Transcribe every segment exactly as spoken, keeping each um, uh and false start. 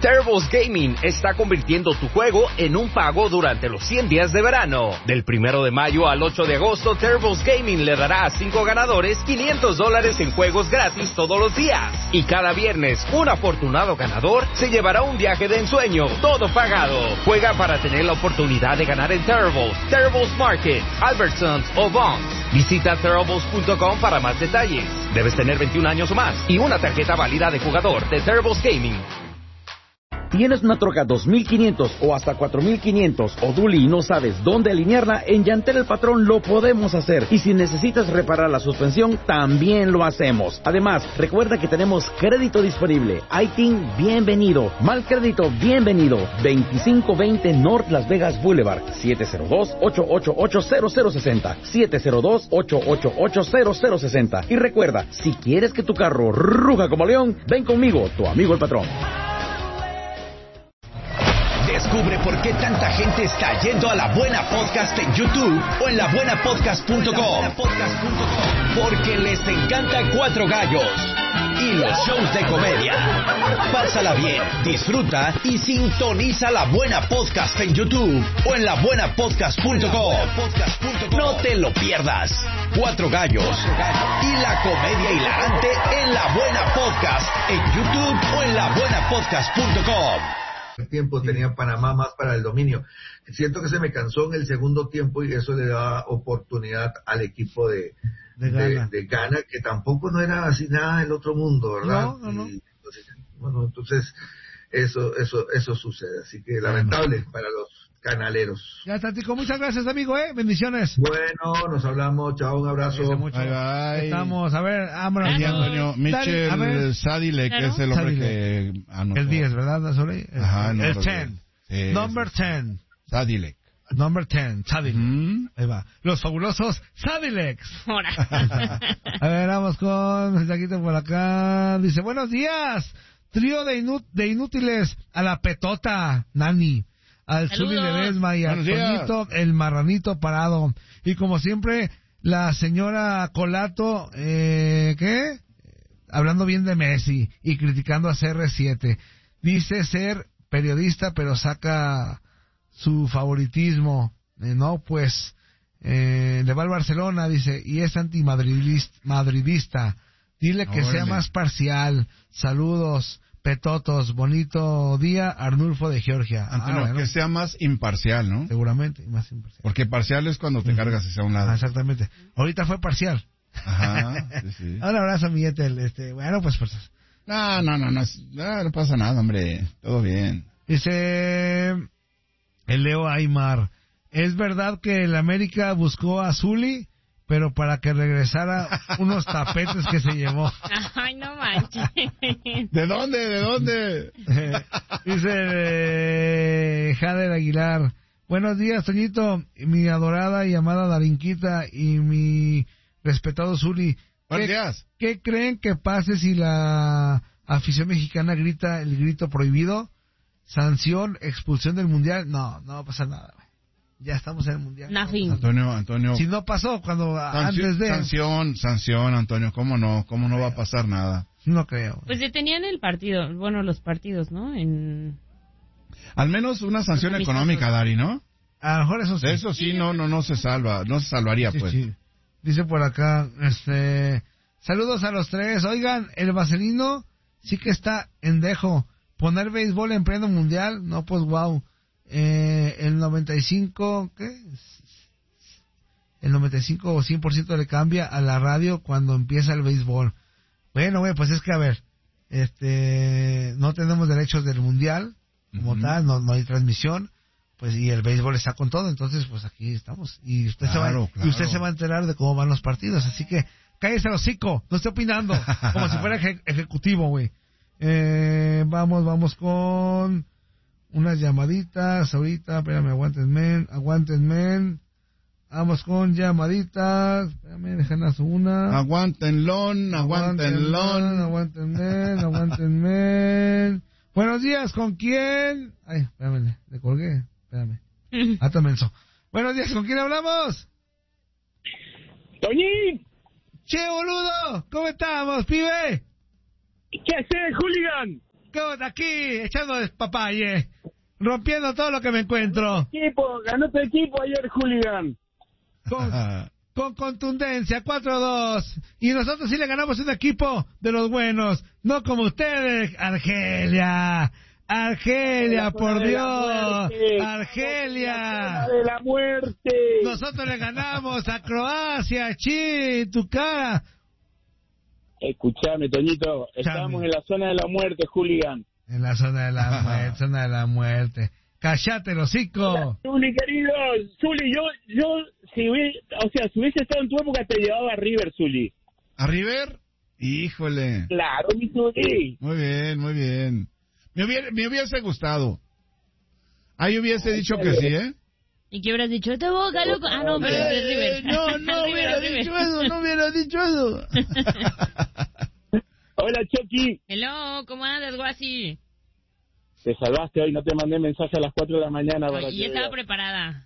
Terribles Gaming está convirtiendo tu juego en un pago durante los cien días de verano. Del primero de mayo al ocho de agosto, Terribles Gaming le dará a cinco ganadores quinientos dólares en juegos gratis todos los días. Y cada viernes, un afortunado ganador se llevará un viaje de ensueño, todo pagado. Juega para tener la oportunidad de ganar en Terribles, Terribles Market, Albertsons o Vons. Visita Terribles punto com para más detalles. Debes tener veintiún años o más y una tarjeta válida de jugador de Terribles Gaming. ¿Tienes una troca dos mil quinientos o hasta cuatro mil quinientos o dually y no sabes dónde alinearla? En Llantera El Patrón lo podemos hacer. Y si necesitas reparar la suspensión, también lo hacemos. Además, recuerda que tenemos crédito disponible. I T I N, bienvenido. Mal crédito, bienvenido. veinticinco veinte North Las Vegas Boulevard. siete cero dos, ocho ocho ocho, cero cero seis cero. siete cero dos, ocho ocho ocho, cero cero seis cero. Y recuerda, si quieres que tu carro ruja como león, ven conmigo, tu amigo el patrón. Descubre por qué tanta gente está yendo a La Buena Podcast en YouTube o en la buena podcast punto com. Porque les encanta Cuatro Gallos y los shows de comedia. Pásala bien, disfruta y sintoniza La Buena Podcast en YouTube o en la buena podcast punto com. No te lo pierdas. Cuatro Gallos y la comedia hilarante en La Buena Podcast en YouTube o en la buena podcast punto com. Tiempo tenía Panamá más para el dominio. Siento que se me cansó en el segundo tiempo y eso le da oportunidad al equipo de, de, Ghana. de, de Ghana, que tampoco no era así nada del otro mundo, ¿verdad? No, no, no. Y, entonces, bueno, entonces eso eso eso sucede, así que lamentable bueno. para los canaleros. Ya está, Tico, muchas gracias, amigo, eh, bendiciones. Bueno, nos hablamos, chao, un abrazo. Mucho. Bye, bye. Estamos, a ver, vámonos. Aquí, Antonio, Mitchell Sadilek, que es el hombre Sadilek. que anotó. El diez, ¿verdad, Soli? Ajá, el, no, el diez. Sí, Number diez. Sadilek. Number diez, Sadilek. Mm. Ahí va. Los fabulosos Sadileks. Ahora. A ver, vamos con mensajito por acá. Dice, buenos días. Trío de, inú- de inútiles a la petota, Nani. Al Zuli Ledesma y al Toñito, el marranito parado. Y como siempre, la señora Colato, eh, ¿qué? Hablando bien de Messi y criticando a C R siete. Dice ser periodista, pero saca su favoritismo. Eh, no, pues, eh, le va al Barcelona, dice, y es antimadridista. Madridista. Dile que Órale. sea más parcial. Saludos. Petotos, bonito día, Arnulfo de Georgia. Antonio, ah, bueno. que sea más imparcial, ¿no? Seguramente, más imparcial. Porque parcial es cuando te uh-huh. cargas hacia un lado. Ah, exactamente. Ahorita fue parcial. Ajá, sí, sí. Un abrazo, mi Etel. Este, bueno, pues, pues. No, no, no, no, no, no pasa nada, hombre. Todo bien. Dice el Leo Aymar. ¿Es verdad que el América buscó a Zuli, pero para que regresara unos tapetes que se llevó? Ay, no manches. ¿De dónde? ¿De dónde? Dice eh, Jader Aguilar. Buenos días, Toñito, mi adorada y amada Darinquita y mi respetado Zuli. Buenos ¿Qué, días. ¿Qué creen que pase si la afición mexicana grita el grito prohibido? ¿Sanción, expulsión del Mundial? No, no va a pasar nada. Ya estamos en el Mundial. Nothing. Antonio, Antonio. Si no pasó cuando Sanción, antes de... Sanción, sanción, Antonio, ¿cómo no? ¿Cómo no va a pasar nada? No creo. Pues detenían el partido, bueno, los partidos, ¿no? En... Al menos una sanción económica, Dari, ¿no? A lo mejor eso sí. Eso sí, no, no, no se salva, no se salvaría, sí, pues. Sí. Dice por acá, este... Saludos a los tres. Oigan, el vaselino sí que está en dejo. Poner béisbol en pleno mundial, no, pues wow. Eh, el noventa y cinco, ¿qué? El noventa y cinco o cien por ciento le cambia a la radio cuando empieza el béisbol. Bueno, güey, pues es que a ver, este, no tenemos derechos del mundial como uh-huh. tal, no, no hay transmisión, pues y el béisbol está con todo, entonces pues aquí estamos y usted claro, se va, claro. y usted se va a enterar de cómo van los partidos, así que cállese el hocico, no esté opinando, como si fuera eje- ejecutivo, güey. Eh, vamos, vamos con unas llamaditas ahorita, espérame, aguántenme, aguántenme. Vamos con llamaditas, espérame, déjanos una. Aguántenlo, aguántenlo. Aguántenme, aguántenme. Buenos días, ¿con quién? Ay, espérame, le colgué, espérame. Ah, menso. Buenos días, ¿con quién hablamos? ¡Toñín! ¡Che, boludo! ¿Cómo estamos, pibe? ¿Qué haces, hooligan? ¿Qué onda? Aquí, echando despapalle, rompiendo todo lo que me encuentro. Equipo, ganó tu equipo ayer, Hooligan. Con, con contundencia, cuatro dos. Y nosotros sí le ganamos un equipo de los buenos, no como ustedes, Argelia. Argelia, por Dios. Argelia. De la muerte. Nosotros le ganamos a Croacia, chi, tu cara. Escuchame, Toñito, estamos en la zona de la muerte, Hooligan. En la zona de la muerte, zona de la muerte. Cállate, el hocico. Zuli, querido, Zuli, yo, yo, si hubiese, o sea, si hubiese estado en tu época, te llevaba a River, Zuli. ¿A River? Híjole. Claro, mi Zuli. Muy bien, muy bien. Me hubiera, me hubiese gustado. Ahí hubiese Ay, dicho que sí, ¿eh? ¿Y qué hubieras dicho? ¡Te boca, loco! Ah, no, pero eh, es River. No, no River, hubiera River. dicho eso, no hubiera dicho eso. Hola, Chucky. Hello, ¿cómo andas, Guasi? Te salvaste hoy, no te mandé mensaje a las cuatro de la mañana. Para Ay, que ya estaba veas. preparada.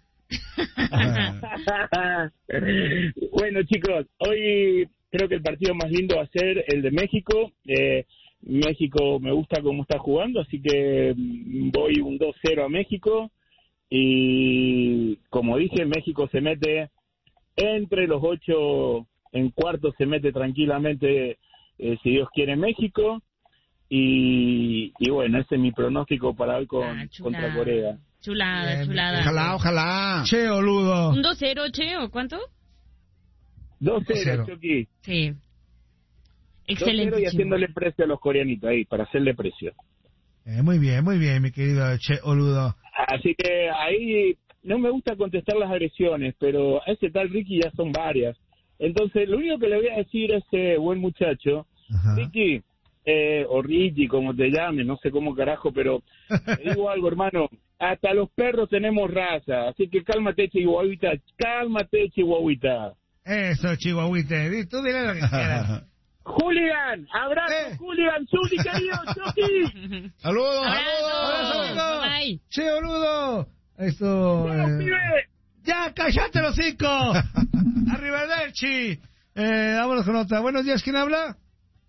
Bueno, chicos, hoy creo que el partido más lindo va a ser el de México. Eh, México me gusta cómo está jugando, así que voy un dos cero a México. Y como dije, México se mete entre los ocho, en cuartos se mete tranquilamente, eh, si Dios quiere, México. Y, y bueno, ese es mi pronóstico para hoy con, Ah, contra Corea. Chulada, Bien, chulada. Ojalá, ojalá. Che, boludo. ¿Un dos cero, che, o cuánto? dos cero, dos cero. Chucky. Sí. dos cero Excelente. y haciéndole precio a los coreanitos ahí, para hacerle precio. Eh, muy bien, muy bien, mi querido Che, boludo. Así que ahí no me gusta contestar las agresiones, pero a ese tal Ricky ya son varias. Entonces, lo único que le voy a decir a ese buen muchacho, Ajá. Ricky, eh, o Ricky, como te llames, no sé cómo carajo, pero te digo algo, hermano, hasta los perros tenemos raza, así que cálmate, chihuahuita, cálmate, chihuahuita. Eso, chihuahuite, di- tú dile lo que quieras. Hooligan, abrazo, Eh. Hooligan, Zuli, querido, Chucky. Saludos, Abrazo, saludos. amigo. Bye. Che, boludo. Eso. ¡Vamos, eh, pibe! Ya, cállate los cinco. Arrivederci. Eh, vámonos con otra. Buenos días, ¿quién habla?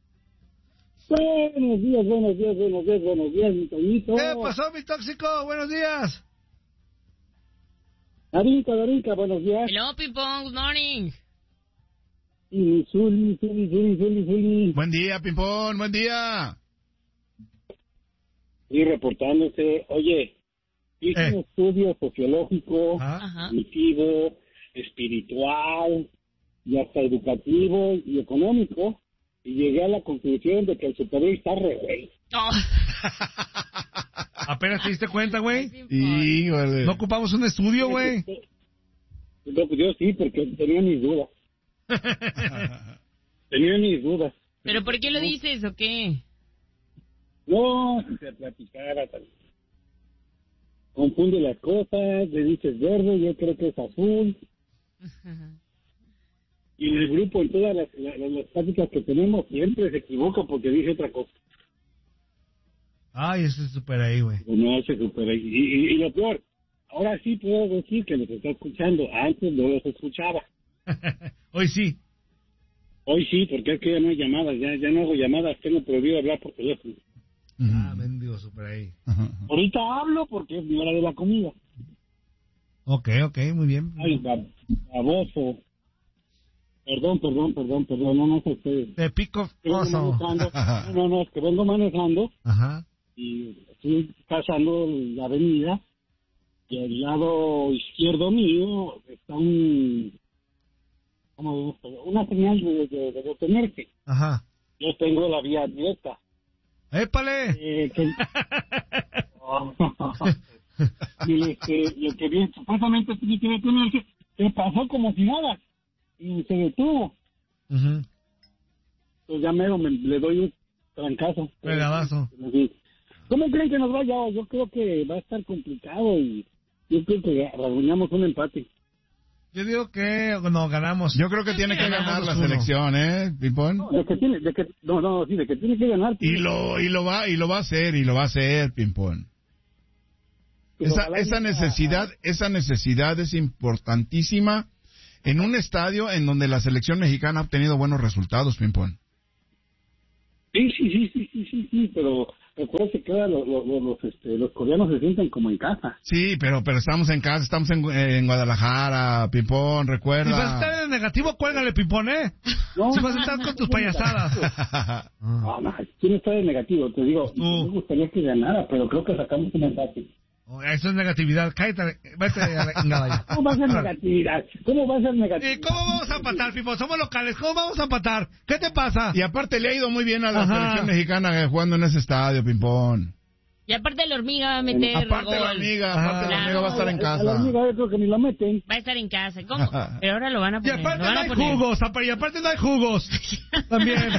Buenos días, buenos días, buenos días, buenos días, mi Toñito. ¿Qué pasó, mi tóxico? Buenos días. Darinka, Darinka, buenos días. Hello, Pipón, good morning. Y mi Zuli, Zuli, Zuli, Zuli, Zuli. Buen día, Pimpón, buen día. Y reportándose, oye, hice Eh. un estudio sociológico, Ah, Ajá. cognitivo, espiritual, y hasta educativo y económico, y llegué a la conclusión de que el superior está re güey. Oh. ¿Apenas te diste cuenta, güey? Híjole. No ocupamos un estudio, güey. No, pues yo sí, porque tenía mis dudas. Tenía mis dudas. ¿Pero por qué lo dices o qué? No, si se platicara también. Confunde las cosas, le dices verde, yo creo que es azul. Y el grupo, en todas las, las, las pláticas que tenemos, siempre se equivoca porque dice otra cosa. Ay, ese es súper ahí, güey. No se supera. Y, y, y lo peor, ahora sí puedo decir que nos está escuchando. Antes no los escuchaba. Hoy sí. Hoy sí, porque es que ya no hay llamadas. Ya, ya no hago llamadas. Tengo prohibido hablar por teléfono. Ah, mendigo, súper ahí. Ahorita hablo porque es mi hora de la comida. Ok, ok, muy bien. Ay, bab- baboso. Perdón, perdón, perdón, perdón. No, no sé ustedes. Te pico Que vengo oso. manejando. No, no, no, es que vengo manejando Ajá. y estoy pasando la avenida y al lado izquierdo mío está un, ¿cómo digo? Una señal de, de, de detenerse. Ajá. Yo tengo la vía directa. ¡Épale! Eh, que... y este, lo que bien supuestamente tiene que detenerse, se pasó como si nada y se detuvo. Ujú. Pues ya mero me, le doy un trancazo. Regadazo. Así. ¿Cómo creen que nos vaya? Yo creo que va a estar complicado y yo creo que rasguñamos un empate. Yo digo que no ganamos. Yo creo que tiene que Ganamos ganar la uno. selección, ¿eh, Pimpón? De que tiene, de que, no, no, sí, de que tiene que ganar. Y lo, y lo va, y lo va a hacer, y lo va a hacer, Pimpón. Pero Esa, ojalá esa llegue a- necesidad, esa necesidad es importantísima en un estadio en donde la selección mexicana ha obtenido buenos resultados, Pimpón. Sí, sí, sí, sí, sí, sí, sí, pero Recuerda que ahora los, los, los, este, los coreanos se sienten como en casa. Sí, pero pero estamos en casa, estamos en, en Guadalajara, Pimpón, recuerda. Si vas a estar en negativo, cuélgale, Pimpón, ¿eh? No, si vas a estar con tus payasadas. No, no, ¿quién está de negativo? Te digo, Tú. me gustaría que ganara, pero creo que sacamos un empate. Oh, eso es negatividad. Cállate, vete a la chingada. ¿Cómo va a ser negatividad? ¿Cómo va a ser negatividad? ¿Y cómo vamos a empatar, Pimpón? Somos locales, ¿cómo vamos a empatar? ¿Qué te pasa? Y aparte le ha ido muy bien a la Ajá. selección mexicana eh, jugando en ese estadio, Pimpón. Y aparte la hormiga va a meter Aparte gol. la hormiga, aparte Claro. la hormiga va a estar en A la casa. hormiga yo creo que ni la meten. Va a estar en casa. ¿Cómo? Pero ahora lo van a Y poner. aparte lo van no a hay poner. jugos, apa- y aparte no hay jugos. También.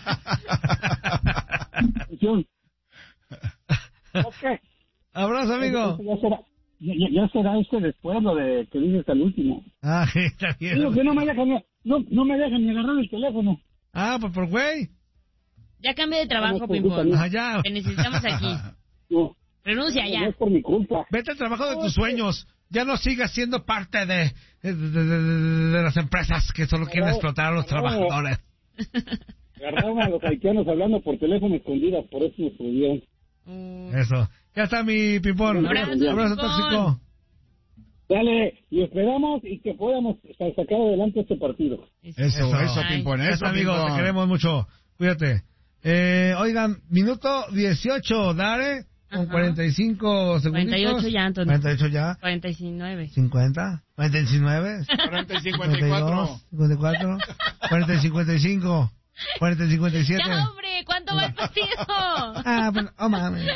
Ok. Abrazo, amigo. Ya será, ya, ya será este después lo de que dices al último. Ah, está bien. Digo que no me dejan, ni- no, no me dejan ni agarrar el teléfono. Ah, pues por güey. Ya cambia de trabajo, No, pues, Pimpón. Ah, ya. Te necesitamos aquí. No, Renuncia no ya. es por mi culpa. Vete al trabajo de tus sueños. Ya no sigas siendo parte de, de, de- de- de las empresas que solo quieren explotar a los trabajadores. Agarraron a los haitianos hablando por teléfono escondidas, por eso me prohibieron. Mm. Eso. Ya está mi Pimpón. Abrazo, Abrazo Pimpón. tóxico. Dale, y esperamos y que podamos sacar adelante este partido. Eso, eso, Ay. Pimpón, Ya eso, está, amigo. Pimpón. Te queremos mucho. Cuídate. Eh, oigan, minuto dieciocho, Dare. Con Ajá. cuarenta y cinco segunditos. cuarenta y ocho ya, Antonio. cuarenta y ocho ya. cuarenta y nueve. cincuenta. cuarenta y nueve. cuarenta y cincuenta y cuatro. cincuenta y cuatro. cuarenta y cincuenta y cinco. cuarenta y cincuenta y siete. Ya, hombre, ¿cuánto va el partido? Ah, bueno, oh mames.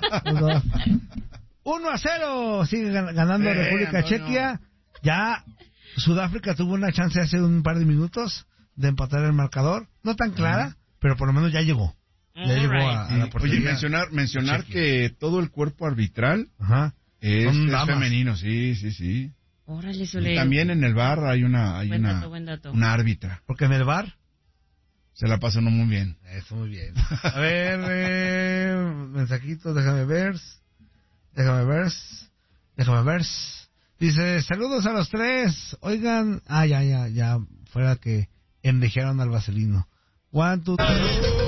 uno a cero. Sigue gan- ganando Eh, República Antonio. Chequia. Ya Sudáfrica tuvo una chance hace un par de minutos de empatar el marcador. No tan clara, pero por lo menos ya llegó. Ya All llegó right. a, a la Oye, portería. mencionar, mencionar Chequia. que todo el cuerpo arbitral Ajá. es, Son es damas. femenino, sí, sí, sí. Órale, Y Soler. también en el bar hay una, hay Buen una, dato, buen dato. una árbitra. Porque en el bar. Se la pasa uno muy bien. Eso, muy bien. A ver, eh, mensajitos, déjame ver. Déjame ver. Déjame ver. Dice, saludos a los tres. Oigan, ah, ya, ya, ya, fuera que envejearon al vaselino. One, two, three.